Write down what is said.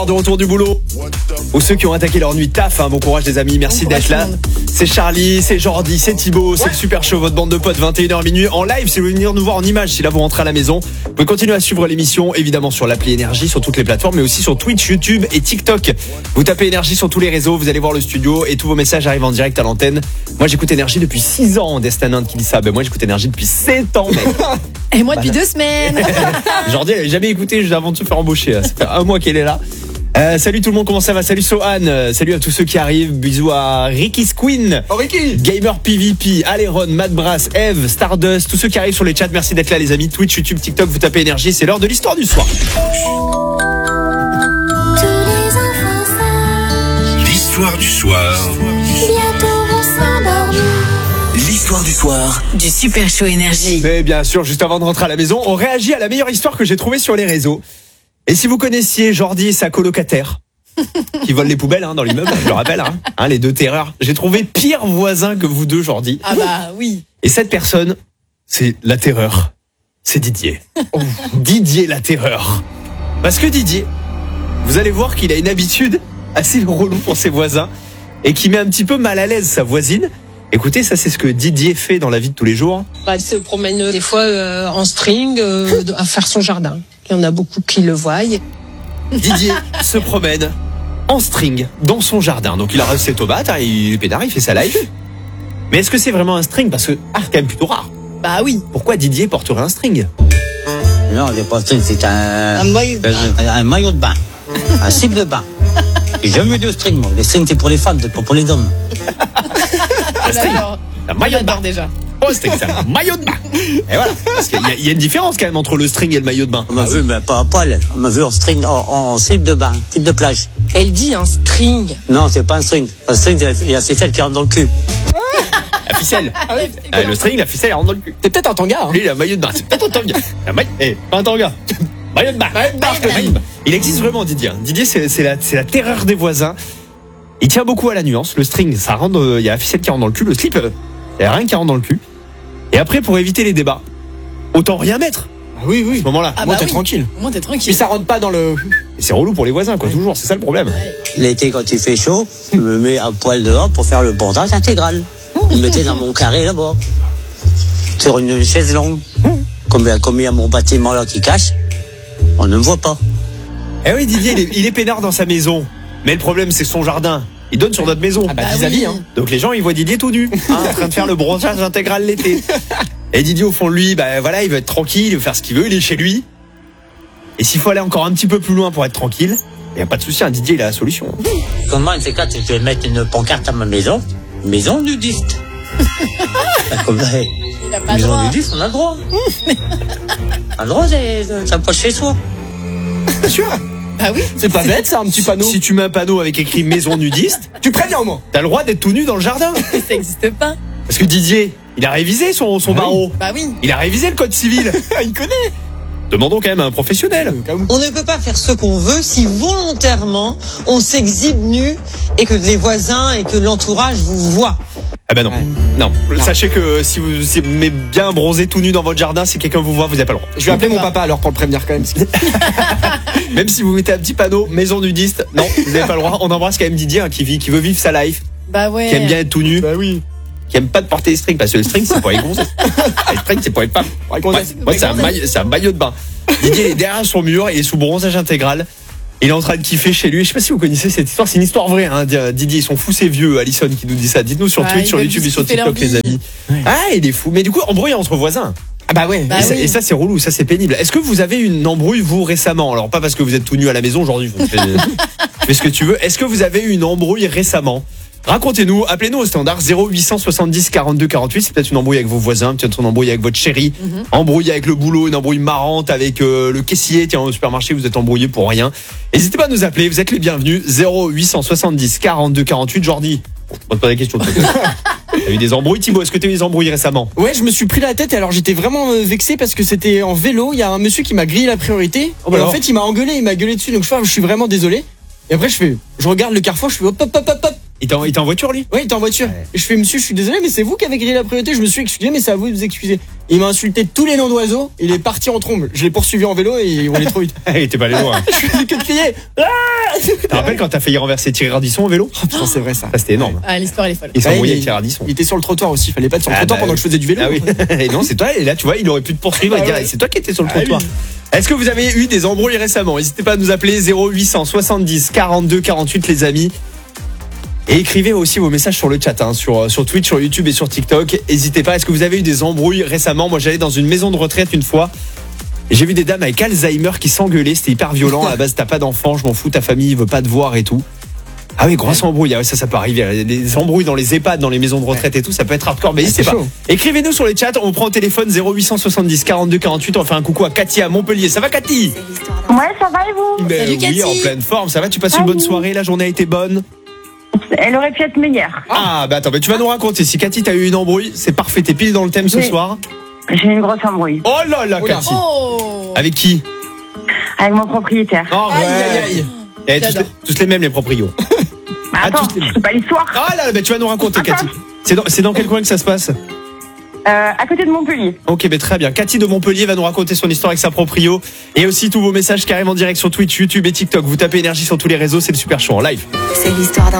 De retour du boulot. Ou ceux qui ont attaqué leur nuit taf, bon courage les amis, merci d'être là. C'est Charlie, c'est Jordi, c'est Thibaut, c'est le Super Show, votre bande de potes, 21h minuit en live. Si vous voulez venir nous voir en image, si là vous rentrez à la maison, vous pouvez continuer à suivre l'émission, évidemment sur l'appli Énergie, sur toutes les plateformes, mais aussi sur Twitch, YouTube et TikTok. Vous tapez Énergie sur tous les réseaux, vous allez voir le studio et tous vos messages arrivent en direct à l'antenne. Moi j'écoute Énergie depuis 6 ans, Destin qui dit ça, moi j'écoute Énergie depuis 7 ans mec. Et moi depuis 2 semaines. Jordi elle avait jamais écouté juste avant de se faire embaucher, ça fait 1 mois qu'elle est là. Salut tout le monde, comment ça va? Salut Sohan, salut à tous ceux qui arrivent, bisous à Ricky's Queen, Ricky, Gamer PVP, Aléron, Mad Brass, Eve, Stardust, tous ceux qui arrivent sur les chats, merci d'être là les amis. Twitch, YouTube, TikTok, vous tapez Énergie, c'est l'heure de l'histoire du soir. L'histoire du soir. L'histoire du soir Du Super Show Énergie. Mais bien sûr, juste avant de rentrer à la maison, on réagit à la meilleure histoire que j'ai trouvée sur les réseaux. Et si vous connaissiez Jordi et sa colocataire qui volent les poubelles dans l'immeuble, je le rappelle, les deux terreurs, j'ai trouvé pire voisin que vous deux, Jordi. Ah bah oui. Et cette personne, c'est la terreur. C'est Didier. Didier la terreur. Parce que Didier, vous allez voir qu'il a une habitude assez relou pour ses voisins et qui met un petit peu mal à l'aise sa voisine. Écoutez, ça c'est ce que Didier fait dans la vie de tous les jours. Elle se promène des fois en string à faire son jardin. Il y en a beaucoup qui le voient. Didier se promène en string dans son jardin. Donc il a ses tomates, il est pédard, il fait sa live. Mais est-ce que c'est vraiment un string? Parce que c'est quand même plutôt rare. Bah oui. Pourquoi Didier porterait un string? Non, c'est pas un string, c'est un maillot de bain. Un slip de bain. J'ai jamais eu de string, moi. Les strings, c'est pour les femmes, c'est pas pour les hommes. Un string, un maillot de bain déjà. Oh, c'est un maillot de bain. Et voilà. Parce qu'il y a une différence quand même entre le string et le maillot de bain. On m'a vu, mais pas à poil. On m'a vu en string, en slip de bain, slip de plage. Elle dit un string. Non, c'est pas un string. Un string, il y a la ficelle qui rentre dans le cul. La ficelle. Le string, la ficelle, elle rentre dans le cul. c'est peut-être un tanga. Lui, il a un maillot de bain. C'est peut-être un tanga. Pas un tanga. Maillot de bain. Il existe vraiment, Didier. Didier, c'est la terreur des voisins. Il tient beaucoup à la nuance. Le string, ça rentre, il y a la ficelle qui rentre dans le cul. Le slip, il y a rien qui rentre dans le cul. Et après, pour éviter les débats, autant rien mettre. Ah oui, À ce moment-là. Moi, t'es tranquille. Moi t'es tranquille. Puis ça rentre pas dans le. Et c'est relou pour les voisins, toujours. C'est ça le problème. L'été, quand il fait chaud, je me mets à poil dehors pour faire le bordage intégral. Je me mettais dans mon carré là-bas. Sur une chaise longue. Comme il y a mon bâtiment là qui cache, on ne me voit pas. Eh oui, Didier, il est peinard dans sa maison. Mais le problème, c'est son jardin. Il donne sur notre maison. Ah bah vis-à-vis, Donc les gens, ils voient Didier tout nu, en train de faire le bronzage intégral l'été. Et Didier, au fond de lui, il veut être tranquille, il veut faire ce qu'il veut, il est chez lui. Et s'il faut aller encore un petit peu plus loin pour être tranquille, il n'y a pas de souci, Didier, il a la solution. Comment une C4, je vais mettre une pancarte à ma maison nudiste. Comme ça, Il a pas maison droit. nudiste, on a le droit. On a le droit, ça passe chez soi. Bien sûr. Bah oui. C'est pas bête, ça, un petit panneau. Si tu mets un panneau avec écrit maison nudiste, Tu préviens au moins. t'as le droit d'être tout nu dans le jardin. Ça existe pas. Parce que Didier, il a révisé son barreau. Bah oui. Il a révisé le code civil. Il connaît. Demandons quand même à un professionnel. On ne peut pas faire ce qu'on veut si volontairement on s'exhibe nu et que les voisins et que l'entourage vous voient. Ah ben non. Non. Sachez que si vous aimez bien bronzer tout nu dans votre jardin, si quelqu'un vous voit, vous n'avez pas le droit. Je vais appeler mon papa alors pour le prévenir quand même. Même si vous mettez un petit panneau maison nudiste, non, vous n'avez pas le droit. On embrasse quand même Didier qui veut vivre sa life, Bah ouais. qui aime bien être tout nu, Bah oui. qui aime pas de porter les strings parce que le string c'est pour les gonzesses. Le string c'est pour les femmes. Ouais, c'est un maillot de bain. Didier est derrière son mur, il est sous bronzage intégral. Il est en train de kiffer chez lui. Je sais pas si vous connaissez cette histoire. C'est une histoire vraie. Didier, ils sont fous ces vieux. Alison qui nous dit ça. Dites-nous sur Twitch, sur YouTube et sur TikTok, les amis. Ah, il est fou. Mais du coup, embrouille entre voisins. Ah bah ouais. Et ça, c'est relou. Ça, c'est pénible. Est-ce que vous avez une embrouille, vous, récemment? Alors, pas parce que vous êtes tout nu à la maison aujourd'hui. Tu fais ce que tu veux. Est-ce que vous avez eu une embrouille récemment? Racontez-nous, appelez-nous au standard 0870 42 48. C'est peut-être une embrouille avec vos voisins, peut-être une embrouille avec votre chérie, embrouille avec le boulot, une embrouille marrante avec le caissier. Tiens, au supermarché, vous êtes embrouillé pour rien. N'hésitez pas à nous appeler, vous êtes les bienvenus. 0870 42 48. Jordi, on te pose pas la question. T'as eu des embrouilles, Thibaut? Est-ce que t'as eu des embrouilles récemment? Ouais, je me suis pris la tête et alors j'étais vraiment vexé parce que c'était en vélo. Il y a un monsieur qui m'a grillé la priorité. Oh bah Et en alors. fait, il m'a gueulé dessus. Donc je suis vraiment désolé. Et après, je regarde le carrefour, je fais hop hop hop hop hop. Il était en voiture, lui? Ouais, il était en voiture. Ouais. Et je fais, monsieur, je suis désolé, mais c'est vous qui avez grillé la priorité. Je me suis excusé, mais c'est à vous de vous excuser. Il m'a insulté tous les noms d'oiseaux. Il est parti en trombe. Je l'ai poursuivi en vélo et on est trop vite. Il était pas allé loin. Je faisais que de crier. Tu te rappelles quand t'as failli renverser Thierry Ardisson au vélo? Oh putain, c'est vrai ça. Ça, c'était énorme. Ah, l'histoire, elle est folle. Il s'est Ouais, embrouillé il- avec Thierry Ardisson. Il était sur le trottoir aussi. Fallait pas être sur le trottoir pendant que je faisais du vélo. Ah oui. Et non, c'est toi. Et là, tu vois, il aurait pu te poursuivre et Ah dire, ouais. c'est toi qui étais sur le Ah trottoir. oui. Est-ce que vous avez eu des embrouilles récemment? N'hésitez pas à nous appeler 0870 42 48 les amis. Et écrivez aussi vos messages sur le chat, hein, sur Twitch, sur YouTube et sur TikTok. N'hésitez pas. Est-ce que vous avez eu des embrouilles récemment? Moi, j'allais dans une maison de retraite une fois. Et j'ai vu des dames avec Alzheimer qui s'engueulaient. C'était hyper violent. À la base, t'as pas d'enfant, je m'en fous, ta famille veut pas te voir et tout. Ah oui, grosse embrouille. Ah ouais, ça peut arriver. Les embrouilles dans les EHPAD, dans les maisons de retraite et tout, ça peut être hardcore. Mais n'hésitez c'est pas. chaud. Écrivez-nous sur les chats. On prend au téléphone 0870 42 48. On fait un coucou à Cathy à Montpellier. Ça va, Cathy? Ouais, ça va et vous? Ben Salut, oui, Cathy. en pleine forme. Ça va? Tu passes une bonne soirée? La journée a été bonne? Elle aurait pu être meilleure. Ah, bah attends, tu vas nous raconter. Si Cathy, t'as eu une embrouille, c'est parfait. T'es pile dans le thème ce Oui. soir. J'ai eu une grosse embrouille Oh là là, Oula. Cathy. Oh. Avec qui? avec mon propriétaire. Oh, Aïe, aïe, aïe. Eh, J'adore. tous les mêmes, les proprios. Attends, tous les- c'est pas l'histoire. Ah là, bah tu vas nous raconter, Cathy. C'est dans quel coin que ça se passe? À côté de Montpellier. Ok, mais très bien. Cathy de Montpellier va nous raconter son histoire avec sa proprio. Et aussi tous vos messages qui arrivent en direct sur Twitch, YouTube et TikTok. Vous tapez énergie sur tous les réseaux, c'est le super show en live. C'est l'histoire d'un